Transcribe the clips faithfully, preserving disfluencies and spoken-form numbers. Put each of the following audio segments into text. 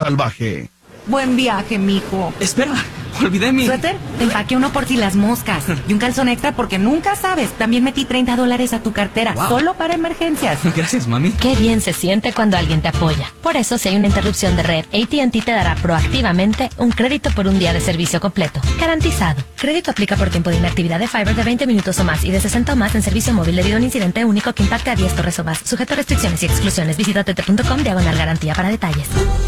salvaje. Buen viaje, mijo. Espera, olvidé mi... ¿Suéter? Te empaqué uno por si las moscas. Y un calzón extra porque nunca sabes. También metí treinta dólares a tu cartera. Wow. Solo para emergencias. Gracias, mami. Qué bien se siente cuando alguien te apoya. Por eso, si hay una interrupción de red, A T and T te dará proactivamente un crédito por un día de servicio completo. Garantizado. Crédito aplica por tiempo de inactividad de Fiber de veinte minutos o más y de sesenta o más en servicio móvil debido a un incidente único que impacte a diez torres o más. Sujeto a restricciones y exclusiones. Visita t t punto com diagonal garantía para detalles.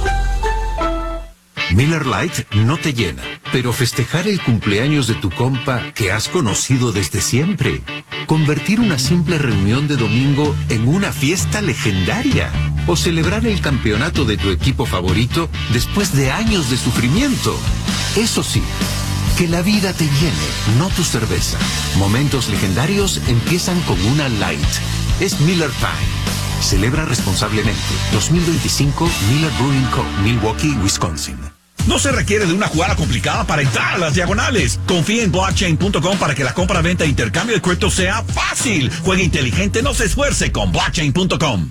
Miller Lite no te llena, pero festejar el cumpleaños de tu compa que has conocido desde siempre. Convertir una simple reunión de domingo en una fiesta legendaria. O celebrar el campeonato de tu equipo favorito después de años de sufrimiento. Eso sí, que la vida te llene, no tu cerveza. Momentos legendarios empiezan con una Light. Es Miller Time. Celebra responsablemente. dos mil veinticinco Miller Brewing Co., Milwaukee, Wisconsin. No se requiere de una jugada complicada para entrar a las diagonales. Confía en blockchain punto com para que la compra, venta e intercambio de cripto sea fácil. Juegue inteligente, no se esfuerce con blockchain punto com.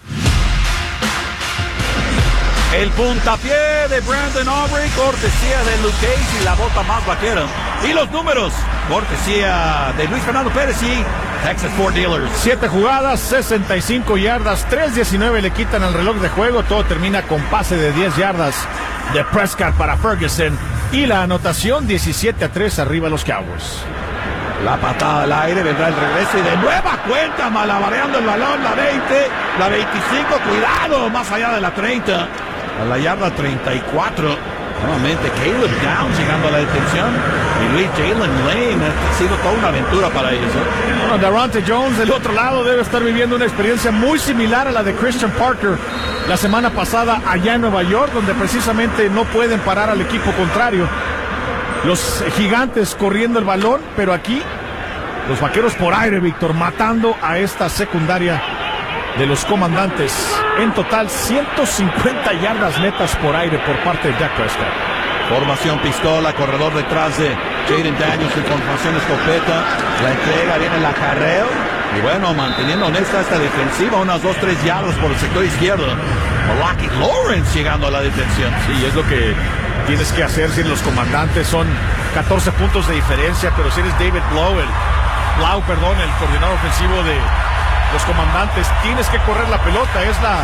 El puntapié de Brandon Aubrey, cortesía de Luke Cage y la bota más vaquera. Y los números, cortesía de Luis Fernando Pérez y Texas Ford Dealers. Siete jugadas, sesenta y cinco yardas, tres diecinueve le quitan al reloj de juego. Todo termina con pase de diez yardas de Prescott para Ferguson. Y la anotación diecisiete a tres arriba los Cowboys. La patada al aire, vendrá el regreso y de nueva cuenta malabareando el balón, la veinte, la veinticinco, cuidado, más allá de la treinta, a la yarda treinta y cuatro. Nuevamente Caleb Downs llegando a la detención y Luis Jalen Lane. Ha sido toda una aventura para ellos, ¿eh? Bueno, Daronte Jones del otro lado debe estar viviendo una experiencia muy similar a la de Christian Parker la semana pasada allá en Nueva York, donde precisamente no pueden parar al equipo contrario. Los gigantes corriendo el balón, pero aquí los vaqueros por aire, Víctor, matando a esta secundaria de los comandantes. En total, ciento cincuenta yardas netas por aire por parte de Dak Prescott. Formación pistola, corredor detrás de Jaden Daniels en formación escopeta. La entrega, viene el acarreo. Y bueno, manteniendo honesta esta defensiva, unas dos tres yardas por el sector izquierdo. Malaki Lawrence llegando a la detención. Sí, es lo que tienes que hacer si los comandantes son catorce puntos de diferencia, pero si eres David Blau, el, Blau, perdón, el coordinador ofensivo de los comandantes, tienes que correr la pelota. Es la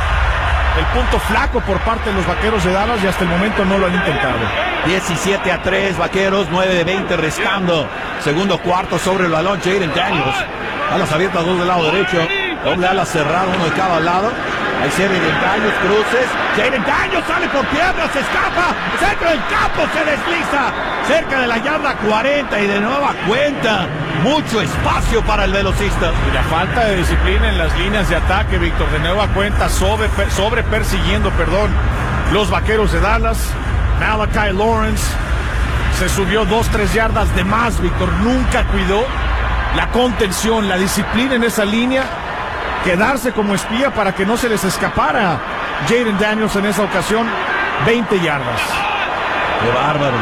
el punto flaco por parte de los vaqueros de Dallas y hasta el momento no lo han intentado. diecisiete a tres, vaqueros, nueve de veinte restando. Segundo cuarto sobre el balón, Jaden Daniels. Alas abiertas, dos del lado derecho. Doble ala cerrada, uno de cada lado. Hay serie de engaños, cruces. Jaden Daniels sale por piernas, se escapa. Centro del campo, se desliza. Cerca de la yarda cuarenta y de nueva cuenta. Mucho espacio para el velocista. Y la falta de disciplina en las líneas de ataque, Víctor. De nueva cuenta, sobre, sobre persiguiendo, perdón, los vaqueros de Dallas. Malachi Lawrence se subió dos, tres yardas de más, Víctor. Nunca cuidó la contención, la disciplina en esa línea. Quedarse como espía para que no se les escapara Jaden Daniels en esa ocasión. veinte yardas. ¡Qué bárbaro!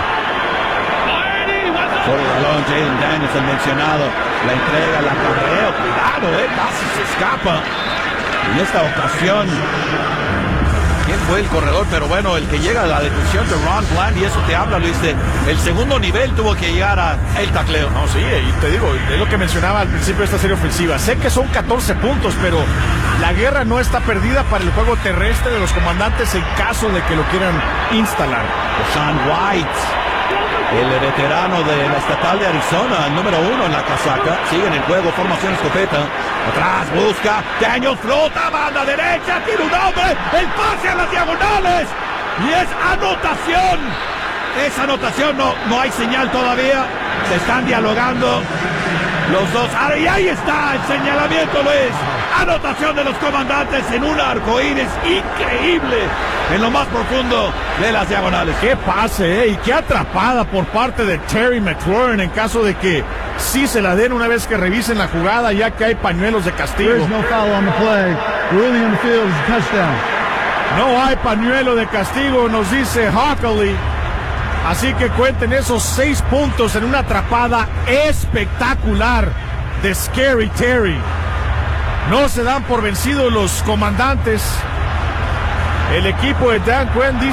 Sobre el balón, Jaden Daniels, el mencionado. La entrega, la carrera. Cuidado, eh, casi se escapa. En esta ocasión, ¿quién fue el corredor? Pero bueno, el que llega a la detención de Ron Bland, y eso te habla, Luis, de el segundo nivel tuvo que llegar a el tacleo. No, sí, y te digo, es lo que mencionaba al principio de esta serie ofensiva. Sé que son catorce puntos, pero la guerra no está perdida para el juego terrestre de los comandantes en caso de que lo quieran instalar. Sean White, el veterano de la estatal de Arizona, el número uno en la casaca, sigue en el juego, formación escopeta. Atrás busca, Daniel flota, banda derecha, tiene un hombre, el pase a las diagonales, y es anotación. Esa anotación, no, no hay señal todavía, se están dialogando los dos. Ah, y ahí está el señalamiento, Luis. Anotación de los comandantes en un arcoíris increíble en lo más profundo de las diagonales. Qué pase, ¿eh? Y qué atrapada por parte de Terry McLaurin en caso de que sí se la den una vez que revisen la jugada, ya que hay pañuelos de castigo. No foul on the play. Ruling in the field is a touchdown. No hay pañuelo de castigo, nos dice Hockley. Así que cuenten esos seis puntos en una atrapada espectacular de Scary Terry. No se dan por vencidos los comandantes. El equipo de Dan Quinn dice